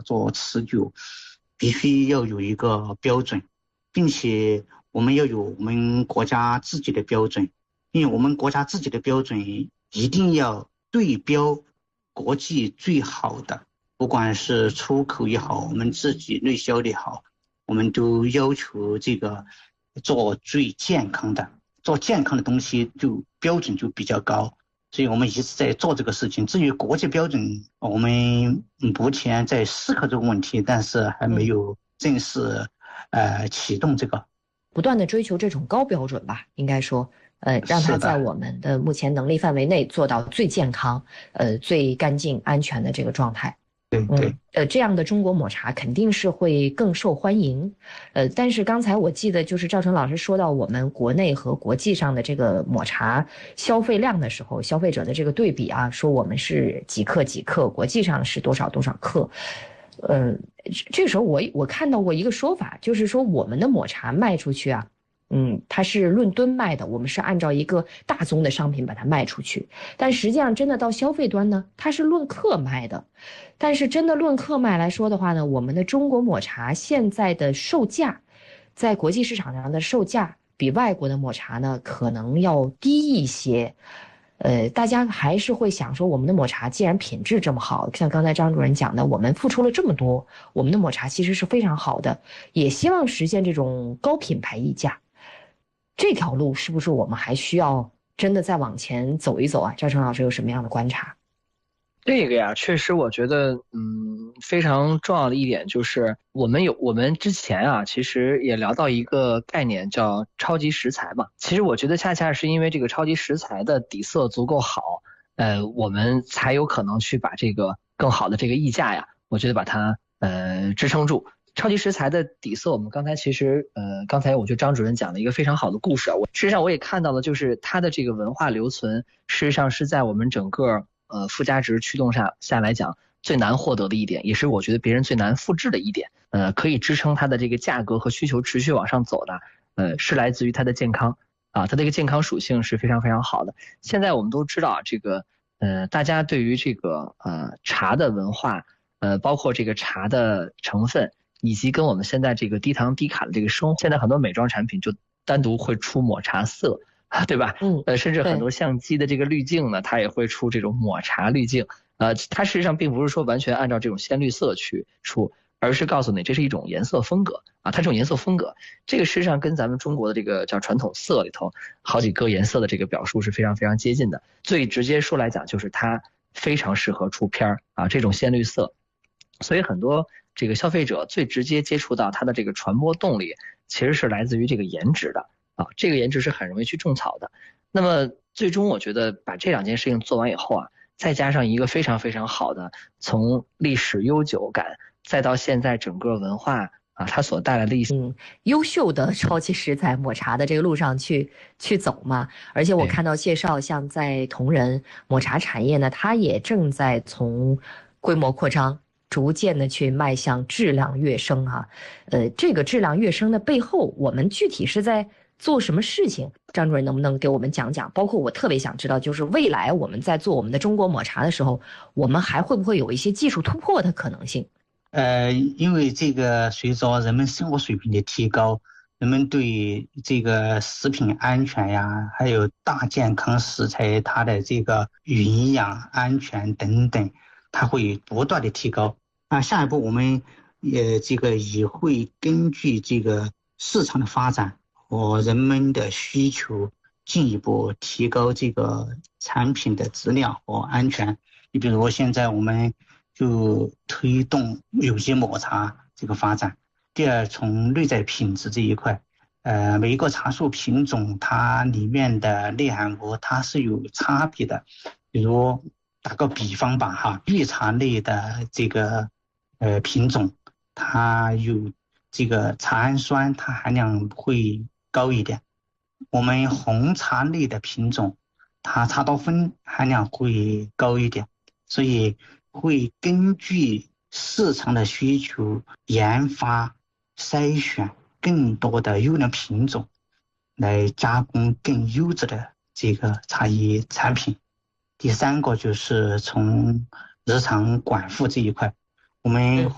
做持久，必须要有一个标准，并且我们要有我们国家自己的标准，因为我们国家自己的标准一定要对标国际最好的，不管是出口也好，我们自己内销也好，我们都要求这个做最健康的，做健康的东西就标准就比较高，所以我们一直在做这个事情。至于国际标准，我们目前在思考这个问题，但是还没有正式启动这个。 不断的追求这种高标准吧，应该说，让它在我们的目前能力范围内做到最健康、最干净、安全的这个状态。 对， 这样的中国抹茶肯定是会更受欢迎。但是刚才我记得就是赵成老师说到我们国内和国际上的这个抹茶消费量的时候，消费者的这个对比啊，说我们是几克几克，国际上是多少多少克。这时候我看到过一个说法，就是说我们的抹茶卖出去啊，它是论吨卖的，我们是按照一个大宗的商品把它卖出去，但实际上真的到消费端呢，它是论克卖的。但是真的论克卖来说的话呢，我们的中国抹茶现在的售价，在国际市场上的售价比外国的抹茶呢可能要低一些。大家还是会想说，我们的抹茶既然品质这么好，像刚才张主任讲的，我们付出了这么多，我们的抹茶其实是非常好的，也希望实现这种高品牌溢价。这条路是不是我们还需要真的再往前走一走啊？赵成老师有什么样的观察？ 这个呀，确实我觉得，非常重要的一点就是我们之前啊，其实也聊到一个概念叫超级食材嘛。其实我觉得恰恰是因为这个超级食材的底色足够好，我们才有可能去把这个更好的这个溢价呀，我觉得把它支撑住。超级食材的底色，我们刚才其实刚才我觉得张主任讲了一个非常好的故事啊。事实上我也看到了，就是它的这个文化留存，事实上是在我们整个附加值驱动下来讲最难获得的一点，也是我觉得别人最难复制的一点。可以支撑它的这个价格和需求持续往上走的，是来自于它的健康啊，它的一个健康属性是非常非常好的。现在我们都知道啊，这个大家对于这个茶的文化，包括这个茶的成分，以及跟我们现在这个低糖低卡的这个生活，现在很多美妆产品就单独会出抹茶色，对吧？甚至很多相机的这个滤镜呢，它也会出这种抹茶滤镜。它事实上并不是说完全按照这种鲜绿色去出，而是告诉你这是一种颜色风格啊。它这种颜色风格，这个事实上跟咱们中国的这个叫传统色里头好几个颜色的这个表述是非常非常接近的。最直接说来讲，就是它非常适合出片啊，这种鲜绿色。所以很多这个消费者最直接接触到它的这个传播动力，其实是来自于这个颜值的啊，这个颜值是很容易去种草的。那么最终我觉得把这两件事情做完以后啊，再加上一个非常非常好的从历史悠久感，再到现在整个文化啊，它所带来的一些优秀的超级食材抹茶的这个路上去走嘛。而且我看到介绍，像在同仁抹茶产业呢，它也正在从规模扩张，逐渐的去迈向质量跃升啊。这个质量跃升的背后，我们具体是在做什么事情？张主任能不能给我们讲讲？包括我特别想知道，就是未来我们在做我们的中国抹茶的时候，我们还会不会有一些技术突破的可能性？ 因为这个随着人们生活水平的提高，人们对这个食品安全呀，还有大健康食材它的这个营养安全等等，它会不断的提高。下一步我们也会根据这个市场的发展和人们的需求，进一步提高这个产品的质量和安全。你比如现在我们就推动有机抹茶这个发展。第二，从内在品质这一块，每一个茶树品种它里面的内含物它是有差别的。比如打个比方吧绿茶类的这个品种，它有这个茶氨酸，它含量会高一点。我们红茶类的品种，它茶多酚含量会高一点。所以会根据市场的需求研发筛选更多的优良品种，来加工更优质的这个茶叶产品。第三个就是从日常管护这一块，我们